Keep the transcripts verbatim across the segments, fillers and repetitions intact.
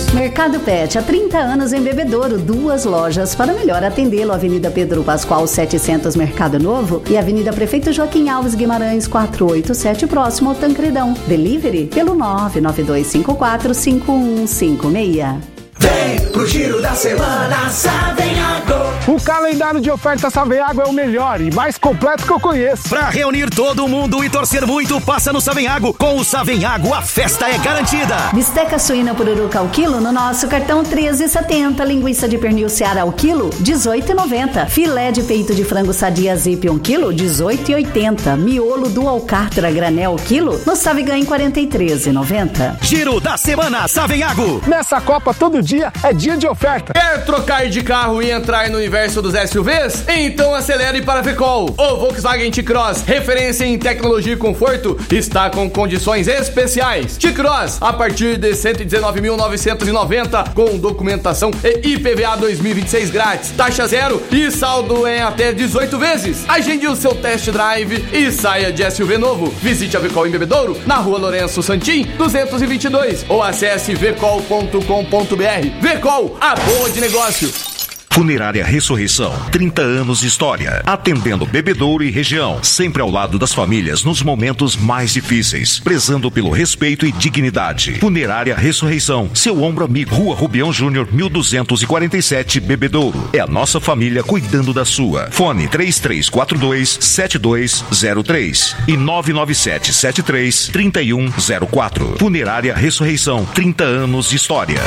Mercado Pet, há trinta anos em Bebedouro, duas lojas para melhor atendê-lo. Avenida Pedro Pascoal setecentos, Mercado Novo, e Avenida Prefeito Joaquim Alves Guimarães quatrocentos e oitenta e sete, próximo ao Tancredão. Delivery pelo nove nove dois cinco quatro cinco um cinco seis. Vem pro Giro da Semana Savenhago. O calendário de ofertas Savenhago é o melhor e mais completo que eu conheço. Pra reunir todo mundo e torcer muito, passa no Savenhago. Com o Savenhago, a festa é garantida. Bisteca suína pururuca ao quilo no nosso cartão treze e setenta. Linguiça de pernil Seara ao quilo, dezoito e noventa. Filé de peito de frango sadia Zip um quilo, dezoito e oitenta. Miolo do alcatra granel quilo, no Savigan quarenta e três e noventa. Giro da Semana Savenhago. Nessa Copa, todo dia é dia de oferta. Quer trocar de carro e entrar no universo dos S U Vs? Então acelere para a Vecol. O Volkswagen T-Cross, referência em tecnologia e conforto, está com condições especiais. T-Cross, a partir de cento e dezenove mil novecentos e noventa, com documentação e I P V A dois mil e vinte e seis grátis, taxa zero e saldo em até dezoito vezes. Agende o seu test drive e saia de S U V novo. Visite a Vecol em Bebedouro, na rua Lourenço Santim, duzentos e vinte e dois, ou acesse vecol ponto com ponto b r. Vecol, a boa de negócio. Funerária Ressurreição, trinta anos de história, atendendo Bebedouro e região, sempre ao lado das famílias nos momentos mais difíceis, prezando pelo respeito e dignidade. Funerária Ressurreição, seu ombro amigo, Rua Rubião Júnior, mil duzentos e quarenta e sete, Bebedouro. É a nossa família cuidando da sua. Fone três três quatro dois, sete dois zero três e nove nove sete sete três, três um zero quatro. Funerária Ressurreição, trinta anos de história.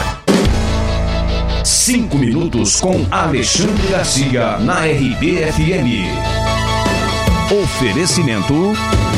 Cinco minutos com Alexandre Garcia na R B F M. Oferecimento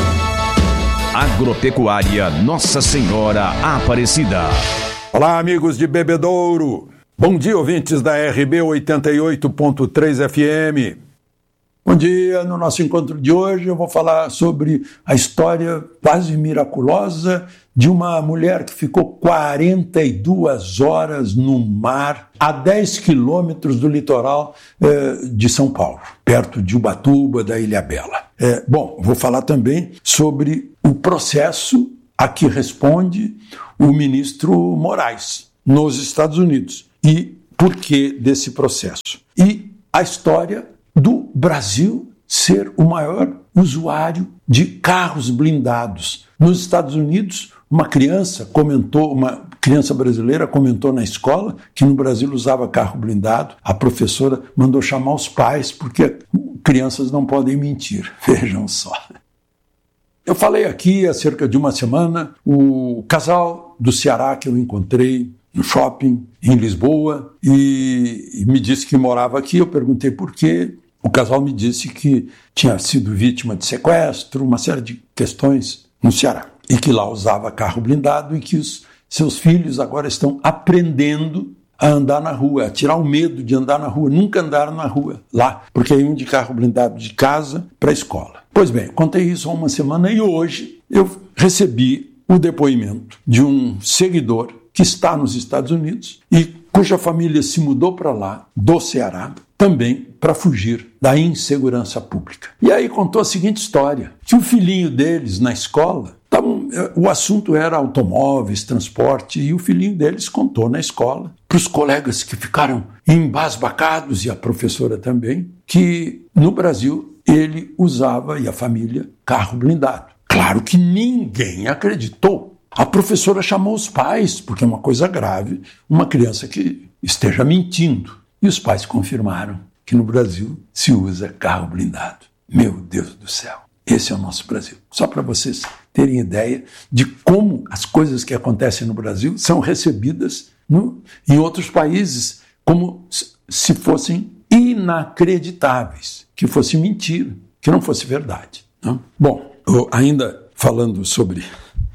Agropecuária Nossa Senhora Aparecida. Olá, amigos de Bebedouro. Bom dia, ouvintes da R B oitenta e oito ponto três F M. Bom dia, no nosso encontro de hoje eu vou falar sobre a história quase miraculosa de uma mulher que ficou quarenta e duas horas no mar a dez quilômetros do litoral eh, de São Paulo, perto de Ubatuba, da Ilhabela. Eh, bom, vou falar também sobre o processo a que responde o ministro Moraes nos Estados Unidos e por que desse processo. E a história do Brasil ser o maior usuário de carros blindados. Nos Estados Unidos, uma criança comentou, uma criança brasileira comentou na escola que no Brasil usava carro blindado. A professora mandou chamar os pais porque crianças não podem mentir. Vejam só. Eu falei aqui há cerca de uma semana, o casal do Ceará que eu encontrei no shopping em Lisboa e, e me disse que morava aqui. Eu perguntei por quê. O casal me disse que tinha sido vítima de sequestro, uma série de questões no Ceará, e que lá usava carro blindado e que os seus filhos agora estão aprendendo a andar na rua, a tirar o medo de andar na rua, nunca andaram na rua lá, porque iam de carro blindado de casa para a escola. Pois bem, contei isso há uma semana e hoje eu recebi o depoimento de um seguidor que está nos Estados Unidos e cuja família se mudou para lá, do Ceará, também para fugir da insegurança pública. E aí contou a seguinte história, que o filhinho deles na escola, tavam, o assunto era automóveis, transporte, e o filhinho deles contou na escola, para os colegas que ficaram embasbacados, e a professora também, que no Brasil ele usava, e a família, carro blindado. Claro que ninguém acreditou. A professora chamou os pais, porque é uma coisa grave, uma criança que esteja mentindo. E os pais confirmaram que no Brasil se usa carro blindado. Meu Deus do céu, esse é o nosso Brasil. Só para vocês terem ideia de como as coisas que acontecem no Brasil são recebidas no, em outros países como se fossem inacreditáveis, que fosse mentira, que não fosse verdade. Não? Bom, eu ainda falando sobre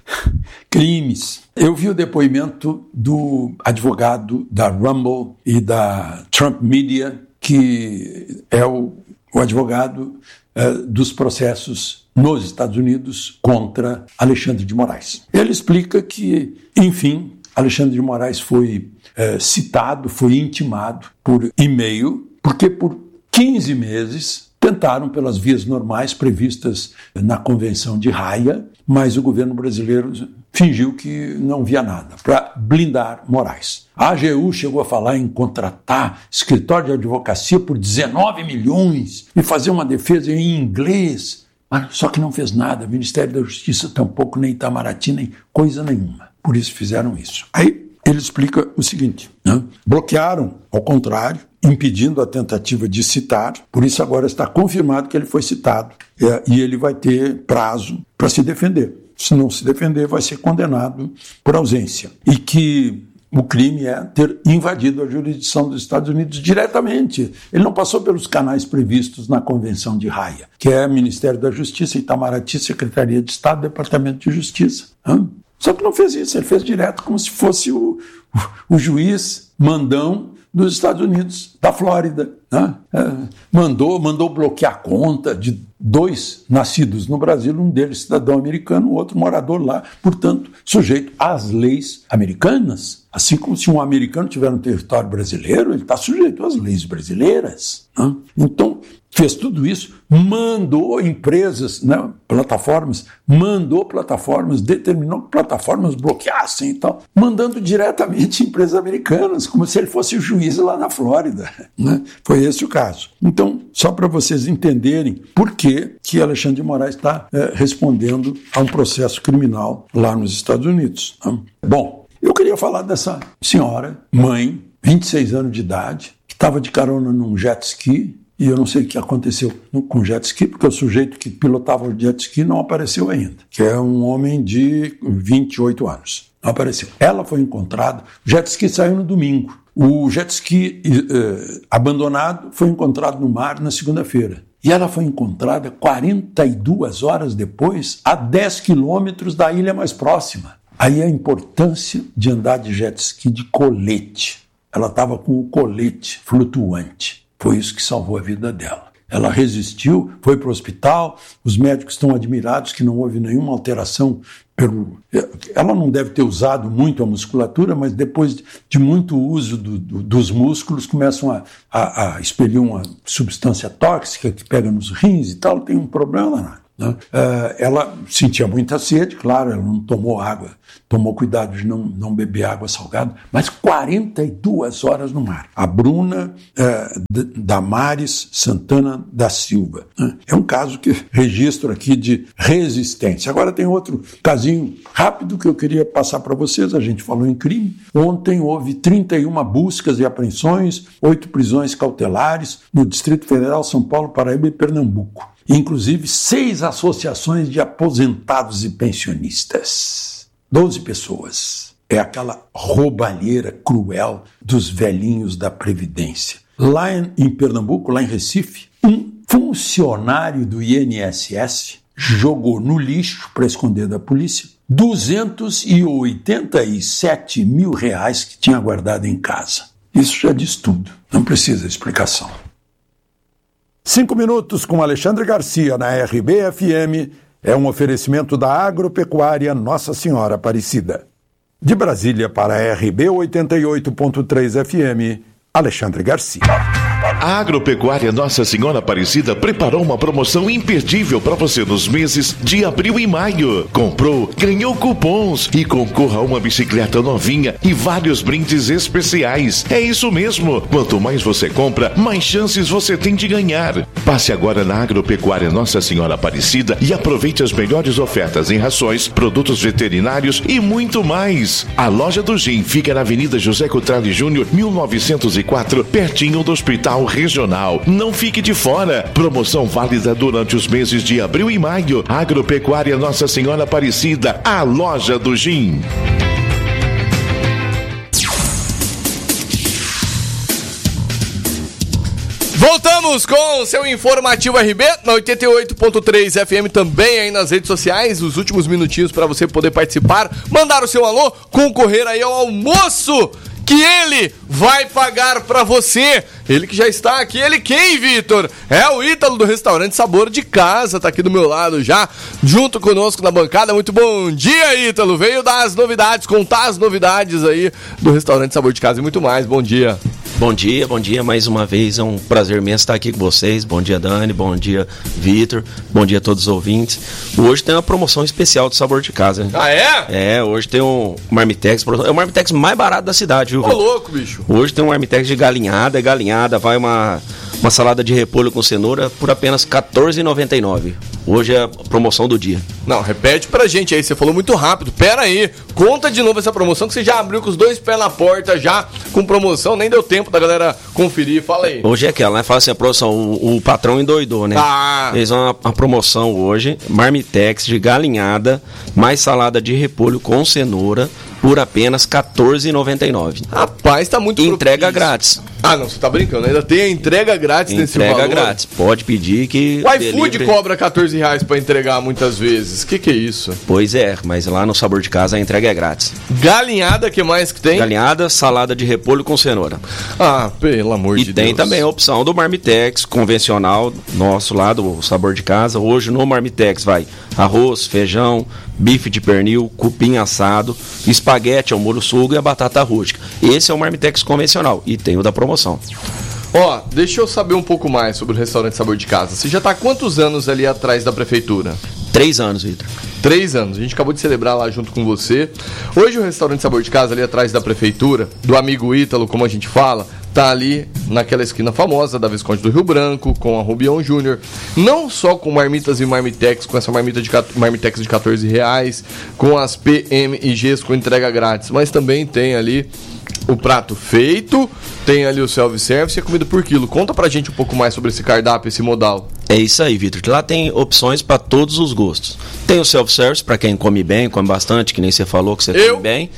crimes, eu vi o depoimento do advogado da Rumble e da Trump Media, que é o, o advogado uh, dos processos nos Estados Unidos contra Alexandre de Moraes. Ele explica que, enfim, Alexandre de Moraes foi uh, citado, foi intimado por e-mail, porque por quinze meses tentaram pelas vias normais previstas na Convenção de Haia, mas o governo brasileiro fingiu que não via nada, para blindar Moraes. A A G U chegou a falar em contratar escritório de advocacia por dezenove milhões e fazer uma defesa em inglês, mas só que não fez nada. O Ministério da Justiça tampouco, nem Itamaraty, nem coisa nenhuma. Por isso fizeram isso. Aí ele explica o seguinte, né? Bloquearam, ao contrário, impedindo a tentativa de citar, por isso agora está confirmado que ele foi citado é, e ele vai ter prazo para se defender. Se não se defender, vai ser condenado por ausência. E que o crime é ter invadido a jurisdição dos Estados Unidos diretamente. Ele não passou pelos canais previstos na Convenção de Haia, que é Ministério da Justiça, Itamaraty, Secretaria de Estado, Departamento de Justiça. Hã? Só que não fez isso, ele fez direto como se fosse o, o, o juiz mandão dos Estados Unidos, da Flórida. Né? É, mandou, mandou bloquear a conta de dois nascidos no Brasil, um deles cidadão americano, o outro morador lá, portanto, sujeito às leis americanas. Assim como se um americano tiver no território brasileiro, ele está sujeito às leis brasileiras. Né? Então, fez tudo isso, mandou empresas, né, plataformas, mandou plataformas, determinou que plataformas bloqueassem e tal, mandando diretamente empresas americanas, como se ele fosse o juiz lá na Flórida. Né? Foi esse o caso. Então, só para vocês entenderem por que, que Alexandre de Moraes está é, respondendo a um processo criminal lá nos Estados Unidos. Né? Bom, eu queria falar dessa senhora, mãe, vinte e seis anos de idade, que estava de carona num jet ski. E eu não sei o que aconteceu com o jet ski, porque o sujeito que pilotava o jet ski não apareceu ainda, que é um homem de vinte e oito anos. Não apareceu. Ela foi encontrada, o jet ski saiu no domingo. O jet ski eh, abandonado foi encontrado no mar na segunda-feira. E ela foi encontrada quarenta e duas horas depois, a dez quilômetros da ilha mais próxima. Aí a importância de andar de jet ski de colete. Ela estava com o colete flutuante. Foi isso que salvou a vida dela. Ela resistiu, foi para o hospital, os médicos estão admirados que não houve nenhuma alteração. Pelo... Ela não deve ter usado muito a musculatura, mas depois de muito uso do, do, dos músculos, começam a, a, a expelir uma substância tóxica que pega nos rins e tal, tem um problema lá. Né? Uh, ela sentia muita sede, claro, ela não tomou água, tomou cuidado de não, não beber água salgada, mas quarenta e duas horas no mar. A Bruna uh, Damares Santana da Silva. Né? É um caso que registro aqui de resistência. Agora tem outro casinho rápido que eu queria passar para vocês. A gente falou em crime. Ontem houve trinta e uma buscas e apreensões, oito prisões cautelares no Distrito Federal, São Paulo, Paraíba e Pernambuco. Inclusive seis associações de aposentados e pensionistas. Doze pessoas. É aquela roubalheira cruel dos velhinhos da Previdência. Lá em, em Pernambuco, lá em Recife, um funcionário do I N S S jogou no lixo, para esconder da polícia, duzentos e oitenta e sete mil reais que tinha guardado em casa. Isso já diz tudo. Não precisa de explicação. Cinco minutos com Alexandre Garcia na R B F M é um oferecimento da Agropecuária Nossa Senhora Aparecida. De Brasília para a R B oitenta e oito ponto três F M, Alexandre Garcia. A Agropecuária Nossa Senhora Aparecida preparou uma promoção imperdível para você nos meses de abril e maio. Comprou, ganhou cupons e concorra a uma bicicleta novinha e vários brindes especiais. É isso mesmo. Quanto mais você compra, mais chances você tem de ganhar. Passe agora na Agropecuária Nossa Senhora Aparecida e aproveite as melhores ofertas em rações, produtos veterinários e muito mais. A loja do Gin fica na Avenida José Cotrali Júnior, mil novecentos e quatro, pertinho do Hospital Regional. Não fique de fora. Promoção válida durante os meses de abril e maio. Agropecuária Nossa Senhora Aparecida, a loja do Gin. Voltamos com o seu informativo R B na oitenta e oito ponto três F M, também aí nas redes sociais. Os últimos minutinhos para você poder participar, mandar o seu alô, concorrer aí ao almoço que ele vai pagar pra você. Ele que já está aqui. Ele quem, Vitor? É o Ítalo do restaurante Sabor de Casa, tá aqui do meu lado já, junto conosco na bancada. Muito bom dia, Ítalo. Veio dar as novidades, contar as novidades aí do restaurante Sabor de Casa e muito mais. Bom dia. Bom dia, bom dia, mais uma vez, é um prazer imenso estar aqui com vocês. Bom dia, Dani, bom dia, Vitor, bom dia a todos os ouvintes. Hoje tem uma promoção especial do Sabor de Casa, hein? Ah, é? É, hoje tem um Marmitex, é o Marmitex mais barato da cidade, viu, Ô, Vitor? louco, bicho. Hoje tem um Marmitex de galinhada, é galinhada, vai uma, uma salada de repolho com cenoura por apenas quatorze reais e noventa e nove centavos. Hoje é a promoção do dia. Não, repete pra gente aí, você falou muito rápido. Pera aí, conta de novo essa promoção que você já abriu com os dois pés na porta, já com promoção, nem deu tempo da galera conferir. Fala aí. Hoje é aquela, né? Fala assim, a promoção, o, o patrão endoidou, né? Ah. Eles vão uma, uma promoção hoje, Marmitex de galinhada, mais salada de repolho com cenoura, por apenas quatorze reais e noventa e nove centavos. Rapaz, tá muito Entrega propício. Grátis. Ah, não, você tá brincando. Ainda tem a entrega grátis nesse valor. Entrega grátis. Pode pedir que... O iFood delivery... cobra quatorze reais pra entregar muitas vezes. Que que é isso? Pois é, mas lá no Sabor de Casa a entrega é grátis. Galinhada, que mais que tem? Galinhada, salada de repolho com cenoura. Ah, pelo amor e de Deus. E tem também a opção do Marmitex convencional, nosso lá do Sabor de Casa. Hoje no Marmitex vai arroz, feijão, bife de pernil, cupim assado, espaguete ao molho sugo e a batata rústica. Esse é o Marmitex convencional e tem o da promoção. Ó, deixa eu saber um pouco mais sobre o restaurante Sabor de Casa. Você já tá há quantos anos ali atrás da prefeitura? Três anos, Vitor. Três anos. A gente acabou de celebrar lá junto com você. Hoje o restaurante Sabor de Casa ali atrás da prefeitura, do amigo Ítalo, como a gente fala, tá ali naquela esquina famosa da Visconde do Rio Branco, com a Rubião Júnior. Não só com marmitas e marmitex, com essa marmita de marmitex de quatorze reais, com as P M e Gs com entrega grátis, mas também tem ali o prato feito, tem ali o self-service e a comida por quilo. Conta pra gente um pouco mais sobre esse cardápio, esse modal. É isso aí, Vitor. Lá tem opções para todos os gostos. Tem o self-service para quem come bem, come bastante, que nem você falou que você Eu? come bem.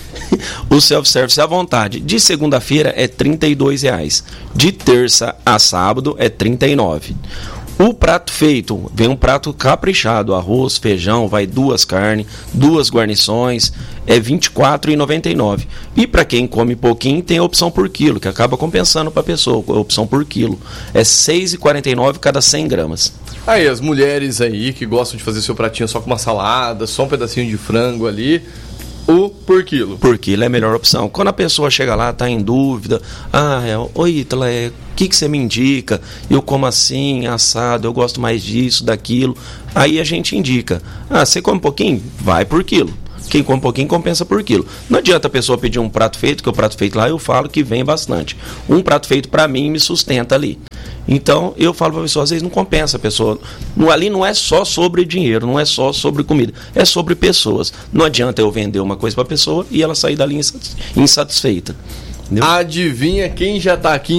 O self-service à vontade. De segunda-feira é trinta e dois reais. De terça a sábado é trinta e nove reais. O prato feito, vem um prato caprichado, arroz, feijão, vai duas carnes, duas guarnições, é vinte e quatro reais e noventa e nove centavos. E para quem come pouquinho, tem a opção por quilo, que acaba compensando para a pessoa, a opção por quilo. É seis reais e quarenta e nove centavos cada cem gramas. Aí, as mulheres aí que gostam de fazer seu pratinho só com uma salada, só um pedacinho de frango ali... O por quilo. Por quilo é a melhor opção. Quando a pessoa chega lá, tá em dúvida, ah, é, oi Ítala, é, o que, que você me indica? Eu como assim, assado, eu gosto mais disso, daquilo. Aí a gente indica, ah, você come um pouquinho? Vai por quilo. Quem come um pouquinho compensa por quilo. Não adianta a pessoa pedir um prato feito, que o prato feito lá eu falo que vem bastante. Um prato feito para mim me sustenta ali. Então eu falo para a pessoa, às vezes não compensa a pessoa. No, ali não é só sobre dinheiro, não é só sobre comida, é sobre pessoas. Não adianta eu vender uma coisa para a pessoa e ela sair dali insatisfeita. Entendeu? Adivinha quem já tá aqui